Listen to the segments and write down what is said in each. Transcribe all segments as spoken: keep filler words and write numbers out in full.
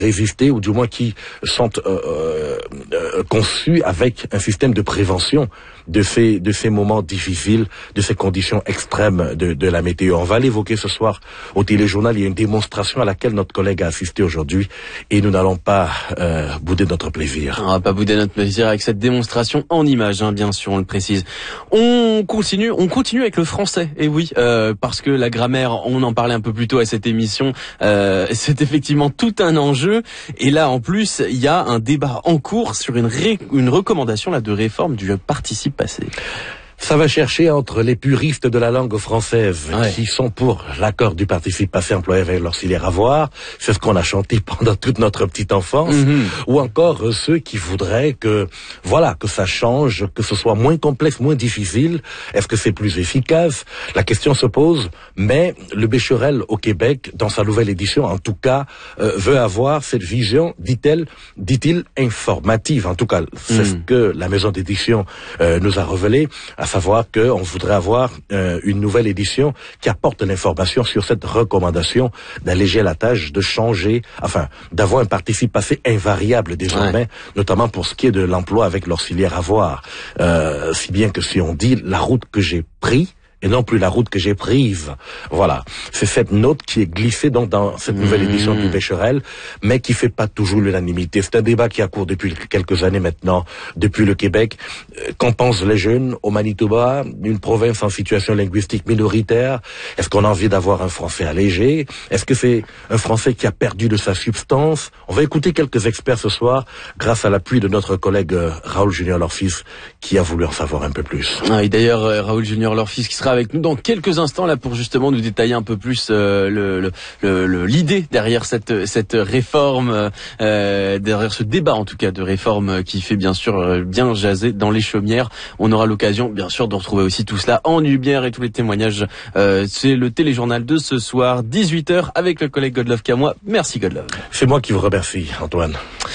résister, ou du moins qui sont euh, euh, conçus avec un système de prévention de ces de ces moments difficiles, de ces conditions extrêmes de, de la météo. On va l'évoquer ce soir au téléjournal. Il y a une démonstration à laquelle notre collègue a assisté aujourd'hui et nous n'allons pas euh, bouder notre plaisir. On va pas bouder notre plaisir avec cette démonstration en images, hein, bien sûr, on le précise. On continue, on continue avec le français. Et oui, euh, parce que la grammaire, on en parlait un peu plus tôt à cette émission, euh, c'est effectivement tout un enjeu. Et là, en plus, il y a un débat en cours sur une ré, une recommandation là de réforme du participe passé. Ça va chercher entre les puristes de la langue française, ouais, qui sont pour l'accord du participe passé employé avec l'auxiliaire avoir, c'est ce qu'on a chanté pendant toute notre petite enfance, mm-hmm, ou encore euh, ceux qui voudraient que, voilà, que ça change, que ce soit moins complexe, moins difficile. Est-ce que c'est plus efficace? La question se pose, mais le Becherel au Québec, dans sa nouvelle édition, en tout cas, euh, veut avoir cette vision, dit-elle, dit-il, informative. En tout cas, c'est mm. ce que la maison d'édition euh, nous a révélé, à savoir qu'on voudrait avoir euh, une nouvelle édition qui apporte l'information sur cette recommandation d'alléger la tâche, de changer, enfin, d'avoir un participe passé invariable désormais, ouais, notamment pour ce qui est de l'emploi avec l'auxiliaire avoir. Euh, si bien que si on dit la route que j'ai prise, et non plus la route que j'ai prise. Voilà. C'est cette note qui est glissée donc dans cette nouvelle mmh. édition du Becherel, mais qui fait pas toujours l'unanimité. C'est un débat qui a cours depuis quelques années maintenant, depuis le Québec. Qu'en pensent les jeunes au Manitoba, une province en situation linguistique minoritaire? Est-ce qu'on a envie d'avoir un français allégé? Est-ce que c'est un français qui a perdu de sa substance? On va écouter quelques experts ce soir, grâce à l'appui de notre collègue Raoul Junior Lorfils, qui a voulu en savoir un peu plus. Ah, et d'ailleurs, Raoul Junior Lorfils qui sera avec nous dans quelques instants là pour justement nous détailler un peu plus euh, le, le, le, l'idée derrière cette cette réforme, euh, derrière ce débat en tout cas de réforme qui fait bien sûr bien jaser dans les chaumières. On aura l'occasion bien sûr de retrouver aussi tout cela en lumière et tous les témoignages. Euh, c'est le téléjournal de ce soir, dix-huit heures, avec le collègue Godlove Camois. Merci Godlove. C'est moi qui vous remercie, Antoine.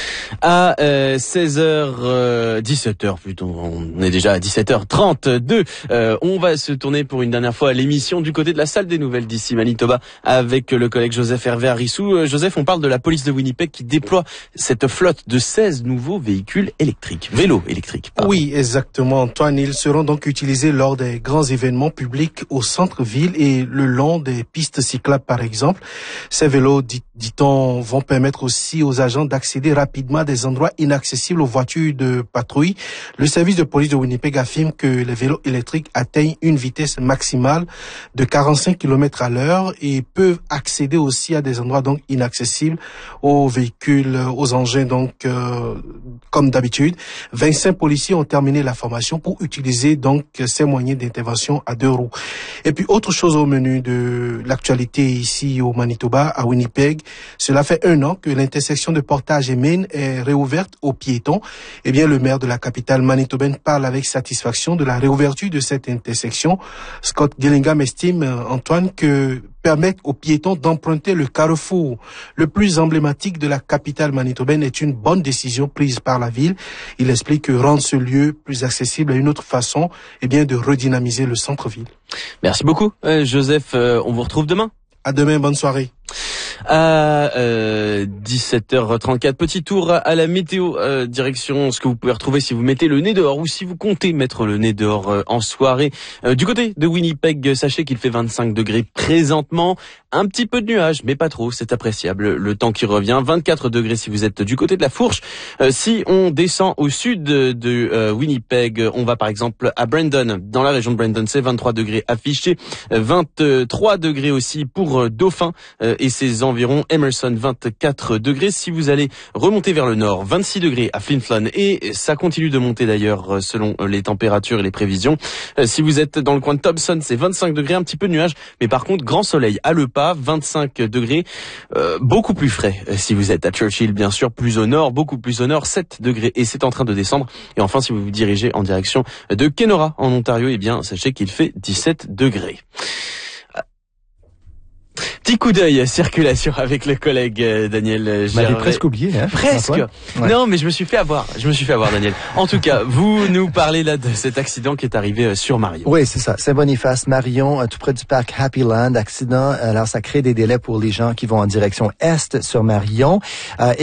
À euh, seize heures, euh, dix-sept heures plutôt, on est déjà à dix-sept heures trente-deux. Euh, on va se tourner pour une dernière fois à l'émission du côté de la salle des nouvelles d'ici Manitoba avec le collègue Joseph Hervé Arissou. Euh, Joseph, on parle de la police de Winnipeg qui déploie cette flotte de seize nouveaux véhicules électriques, vélos électriques. Pardon. Oui, exactement, Antoine. Ils seront donc utilisés lors des grands événements publics au centre-ville et le long des pistes cyclables, par exemple. Ces vélos, dit, dit-on, vont permettre aussi aux agents d'accéder rapidement à des endroits inaccessibles aux voitures de patrouille. Le service de police de Winnipeg affirme que les vélos électriques atteignent une vitesse maximale de quarante-cinq kilomètres à l'heure et peuvent accéder aussi à des endroits donc inaccessibles aux véhicules, aux engins donc euh, comme d'habitude. vingt-cinq policiers ont terminé la formation pour utiliser donc ces moyens d'intervention à deux roues. Et puis autre chose au menu de l'actualité ici au Manitoba, à Winnipeg, cela fait un an que l'intersection de Portage et Main est réouverte aux piétons. Eh bien, le maire de la capitale manitobaine parle avec satisfaction de la réouverture de cette intersection. Scott Gillingham estime, Antoine, que permettre aux piétons d'emprunter le carrefour le plus emblématique de la capitale manitobaine est une bonne décision prise par la ville. Il explique que rendre ce lieu plus accessible est une autre façon, eh bien, de redynamiser le centre-ville. Merci beaucoup, euh, Joseph. Euh, on vous retrouve demain. À demain, bonne soirée. À euh, dix-sept heures trente-quatre, petit tour à la météo, euh, direction ce que vous pouvez retrouver si vous mettez le nez dehors ou si vous comptez mettre le nez dehors euh, en soirée. Euh, du côté de Winnipeg, sachez qu'il fait vingt-cinq degrés présentement, un petit peu de nuages, mais pas trop, c'est appréciable. Le temps qui revient, vingt-quatre degrés si vous êtes du côté de la Fourche. Euh, si on descend au sud de, de euh, Winnipeg, on va par exemple à Brandon, dans la région de Brandon, c'est vingt-trois degrés affichés, vingt-trois degrés aussi pour euh, Dauphin euh, et ses environ, Emerson vingt-quatre degrés. Si vous allez remonter vers le nord, vingt-six degrés à Flin Flon et ça continue de monter d'ailleurs selon les températures et les prévisions. Si vous êtes dans le coin de Thompson, c'est vingt-cinq degrés, un petit peu de nuages, mais par contre grand soleil à Le Pas, vingt-cinq degrés, euh, beaucoup plus frais. Si vous êtes à Churchill, bien sûr, plus au nord, beaucoup plus au nord, sept degrés et c'est en train de descendre. Et enfin, si vous vous dirigez en direction de Kenora en Ontario, eh bien sachez qu'il fait dix-sept degrés. Petit coup d'œil, circulation avec le collègue euh, Daniel Gervais. Vous m'avez presque oublié, hein? Presque. Ouais. Non, mais je me suis fait avoir. Je me suis fait avoir, Daniel. En tout cas, vous nous parlez là de cet accident qui est arrivé sur Marion. Oui, c'est ça. Saint-Boniface, Marion, tout près du parc Happy Land. Accident. Alors, ça crée des délais pour les gens qui vont en direction est sur Marion. Euh,